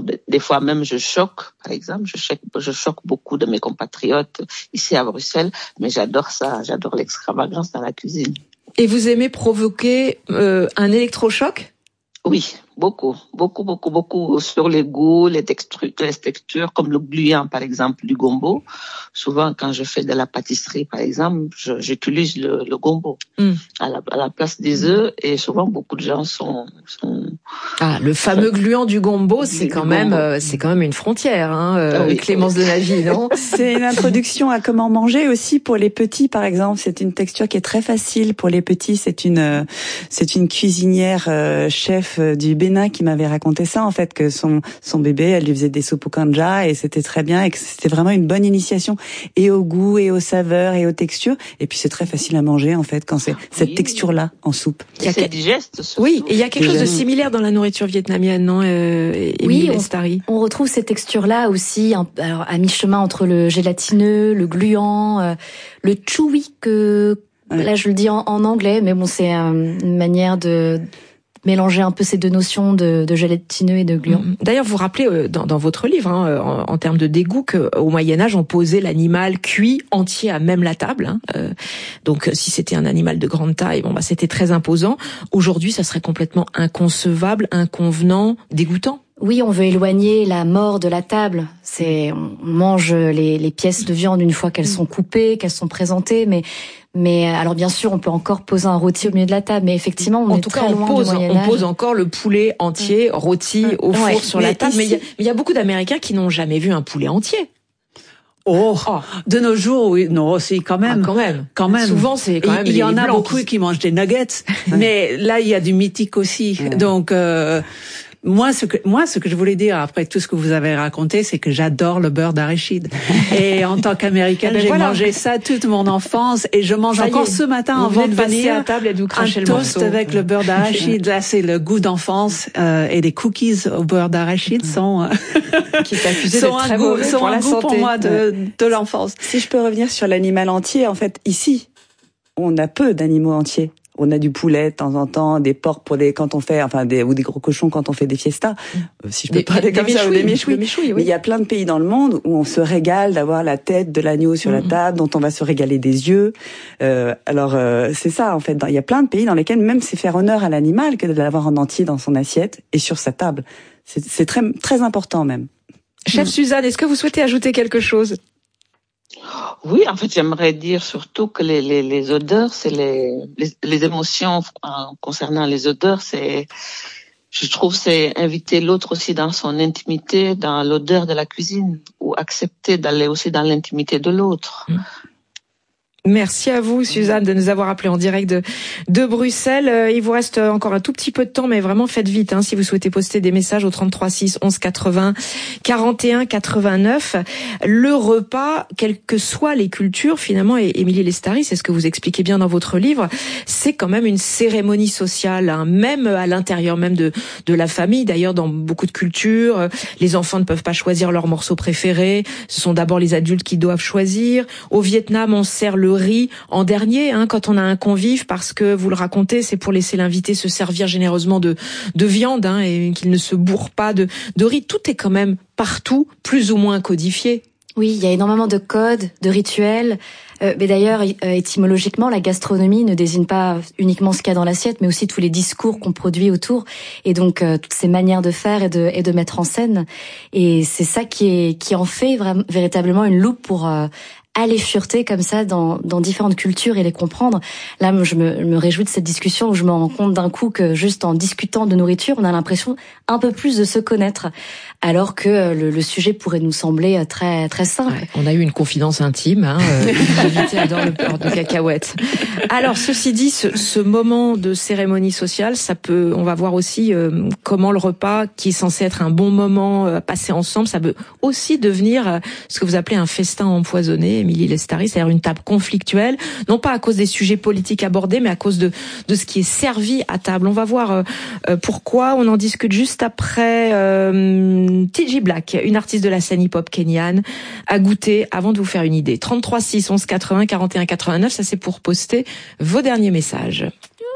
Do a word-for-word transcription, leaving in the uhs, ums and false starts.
des fois même je choque, par exemple, je choque, je choque beaucoup de mes compatriotes ici à Bruxelles, mais j'adore ça, j'adore l'extravagance dans la cuisine. Et vous aimez provoquer euh, un électrochoc ? Oui, beaucoup, beaucoup, beaucoup, beaucoup sur les goûts, les textures, les textures, comme le gluant, par exemple, du gombo. Souvent, quand je fais de la pâtisserie, par exemple, je, j'utilise le, le gombo mm. à, la, à la place des œufs, et souvent, beaucoup de gens sont... sont ah, le fameux sont, gluant du gombo, c'est quand même, euh, c'est quand même une frontière, hein, euh, ah oui, Clémence oui. de Navy, non? C'est une introduction à comment manger aussi pour les petits, par exemple. C'est une texture qui est très facile pour les petits. C'est une, c'est une cuisinière euh, chef du Bénin qui m'avait raconté ça, en fait, que son son bébé, elle lui faisait des soupes au kanja et c'était très bien et que c'était vraiment une bonne initiation et au goût et aux saveurs et aux textures. Et puis c'est très facile à manger, en fait, quand c'est oui. cette texture-là en soupe. Il y a c'est digeste. Oui, et il y a quelque chose de similaire dans la nourriture vietnamienne, non, euh, oui, on, on retrouve ces textures-là aussi, alors à mi-chemin entre le gélatineux, le gluant, euh, le chewy que ouais. là je le dis en, en anglais, mais bon c'est euh, une manière de mélanger un peu ces deux notions de, de gélatineux et de gluant. D'ailleurs, vous vous rappelez euh, dans, dans votre livre, hein, en, en termes de dégoût, qu'au Moyen-Âge, on posait l'animal cuit entier à même la table. Hein. Euh, donc, si c'était un animal de grande taille, bon, bah, c'était très imposant. Aujourd'hui, ça serait complètement inconcevable, inconvenant, dégoûtant. Oui, on veut éloigner la mort de la table. C'est, on mange les, les pièces de viande une fois qu'elles sont coupées, qu'elles sont présentées, mais Mais alors bien sûr, on peut encore poser un rôti au milieu de la table, mais effectivement, on en est tout très cas, on loin pose, du Moyen-Âge. On pose encore le poulet entier, mmh. rôti mmh. au four ouais. sur mais la table. Ici... Mais il y a, mais il y a beaucoup d'Américains qui n'ont jamais vu un poulet entier. Oh, oh, de nos jours, oui, non, aussi quand même, ah, quand même, quand même. Souvent, c'est quand même. Il y en a beaucoup qui... qui mangent des nuggets, mais là, il y a du mythique aussi. Ouais. Donc. Euh, Moi, ce que moi, ce que je voulais dire après tout ce que vous avez raconté, c'est que j'adore le beurre d'arachide. Et en tant qu'américaine, eh ben j'ai voilà. mangé ça toute mon enfance, et je mange ça encore ce matin vous avant de venir à table et de vous cracher un le toast morceau. avec le beurre d'arachide. Là, c'est le goût d'enfance, euh, et les cookies au beurre d'arachide sont euh, qui est accusé sont d'être un très goût, mauvais sont pour un la goût santé. pour moi de de l'enfance. Si je peux revenir sur l'animal entier, en fait, ici, on a peu d'animaux entiers. On a du poulet de temps en temps, des porcs pour des quand on fait, enfin des ou des gros cochons quand on fait des fiestas. Euh, si je peux des, parler des comme méchouilles, ça, ou des méchouilles. méchouilles oui. Mais il y a plein de pays dans le monde où on se régale d'avoir la tête de l'agneau sur mm-hmm. la table, dont on va se régaler des yeux. Euh, alors euh, c'est ça en fait. Il y a plein de pays dans lesquels même c'est faire honneur à l'animal que de l'avoir en entier dans son assiette et sur sa table. C'est, c'est très très important même. Chef mm. Suzanne, est-ce que vous souhaitez ajouter quelque chose? Oui, en fait, j'aimerais dire surtout que les, les, les odeurs, c'est les, les, les émotions euh, concernant les odeurs, c'est, je trouve, c'est inviter l'autre aussi dans son intimité, dans l'odeur de la cuisine, ou accepter d'aller aussi dans l'intimité de l'autre. Mmh. Merci à vous, Suzanne, de nous avoir appelé en direct de, de Bruxelles. Il vous reste encore un tout petit peu de temps, mais vraiment faites vite, hein, si vous souhaitez poster des messages au trente-trois six onze quatre-vingts quarante et un quatre-vingt-neuf. Le repas, quelles que soient les cultures, finalement, et Émilie Lestari, c'est ce que vous expliquez bien dans votre livre, c'est quand même une cérémonie sociale, hein, même à l'intérieur même de, de la famille. D'ailleurs, dans beaucoup de cultures, les enfants ne peuvent pas choisir leur morceau préféré. Ce sont d'abord les adultes qui doivent choisir. Au Vietnam, on sert le riz en dernier, hein, quand on a un convive, parce que vous le racontez, c'est pour laisser l'invité se servir généreusement de, de viande, hein, et qu'il ne se bourre pas de, de riz. Tout est quand même partout, plus ou moins codifié. Oui, il y a énormément de codes, de rituels. Euh, mais d'ailleurs, étymologiquement, la gastronomie ne désigne pas uniquement ce qu'il y a dans l'assiette, mais aussi tous les discours qu'on produit autour, et donc euh, toutes ces manières de faire et de, et de mettre en scène. Et c'est ça qui est qui en fait vraiment, véritablement une loupe pour euh, aller fureter comme ça dans, dans différentes cultures et les comprendre. Là, je me, je me réjouis de cette discussion où je me rends compte d'un coup que juste en discutant de nourriture, on a l'impression un peu plus de se connaître, alors que le, le sujet pourrait nous sembler très très simple. Ouais, on a eu une confidence intime, hein, euh, l'invité adore le beurre de cacahuète. Alors, ceci dit, ce, ce moment de cérémonie sociale, ça peut, on va voir aussi euh, comment le repas, qui est censé être un bon moment euh, passé ensemble, ça peut aussi devenir euh, ce que vous appelez un festin empoisonné, Émilie Lestari, c'est-à-dire une table conflictuelle, non pas à cause des sujets politiques abordés, mais à cause de, de ce qui est servi à table. On va voir euh, pourquoi, on en discute juste après. Euh, T J Black, une artiste de la scène hip-hop kenyane, a goûté avant de vous faire une idée. trente-trois six onze quatre-vingts quarante et un quatre-vingt-neuf, ça c'est pour poster vos derniers messages.